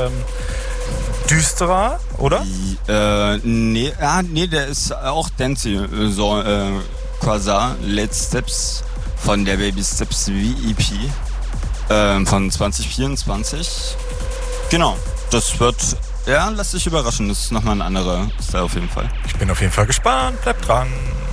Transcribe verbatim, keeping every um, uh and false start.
ähm, düsterer, oder? Äh, nee, ah, nee, der ist auch Dancy, so äh, Quasar, Late Steps von der Baby Steps V E P äh, von zwanzig vierundzwanzig. Genau, das wird, ja, lass dich überraschen, das ist nochmal ein anderer Style auf jeden Fall. Ich bin auf jeden Fall gespannt, bleib dran.